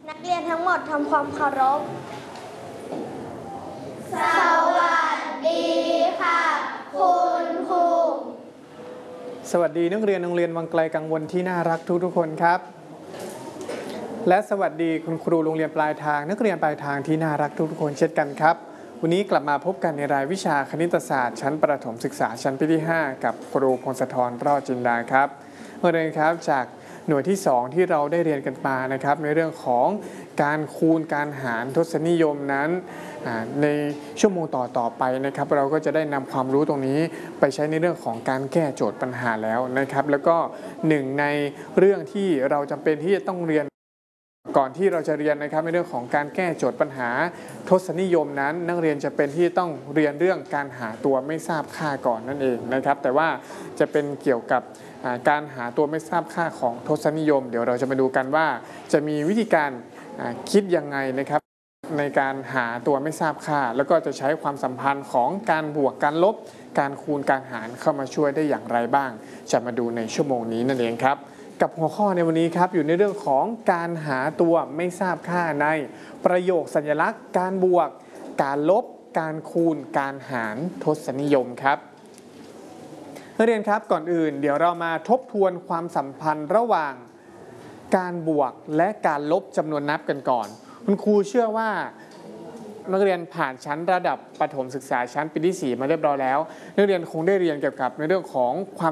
นักเรียนทั้งหมดทำความเคารพสวัสดีค่ะคุณครูสวัสดีนักเรียนโรงเรียนวังไกลกังวลที่น่ารักทุกคนครับและสวัสดีคุณครูโรงเรียนปลายทางนักเรียนปลายทางที่น่ารักทุกคนเช่นกันครับวันนี้กลับมาพบกันในรายวิชาคณิตศาสตร์ชั้นประถมศึกษาชั้นปีที่5กับครูพงศธร รอดจินดาครับเมื่อเรียนครับจากหน่วยที่2ที่เราได้เรียนกันมานะครับในเรื่องของการคูณการหารทศนิยมนั้นในชั่วโมงต่อไปนะครับเราก็จะได้นำความรู้ตรงนี้ไปใช้ในเรื่องของการแก้โจทย์ปัญหาแล้วนะครับแล้วก็หนึ่งในเรื่องที่เราจำเป็นที่จะต้องเรียนก่อนที่เราจะเรียนนะครับในเรื่องของการแก้โจทย์ปัญหาทศนิยมนั้นนักเรียนจะเป็นที่ต้องเรียนเรื่องการหาตัวไม่ทราบค่าก่อนนั่นเองนะครับแต่ว่าจะเป็นเกี่ยวกับการหาตัวไม่ทราบค่าของทศนิยมเดี๋ยวเราจะมาดูกันว่าจะมีวิธีการคิดยังไงนะครับในการหาตัวไม่ทราบค่าแล้วก็จะใช้ความสัมพันธ์ของการบวกการลบการคูณการหารเข้ามาช่วยได้อย่างไรบ้างจะมาดูในชั่วโมงนี้นั่นเองครับกับหัวข้อในวันนี้ครับอยู่ในเรื่องของการหาตัวไม่ทราบค่าในประโยคสัญลักษณ์การบวกการลบการคูณการหารทศนิยมครับนักเรียนครับก่อนอื่นเดี๋ยวเรามาทบทวนความสัมพันธ์ระหว่างการบวกและการลบจำนวนนับกันก่อนคุณครูเชื่อว่านักเรียนผ่านชั้นระดับประถมศึกษาชั้นปีที่4มาเรียบร้อยแล้วนักเรียนคงได้เรียนเกี่ยวกับในเรื่องของความ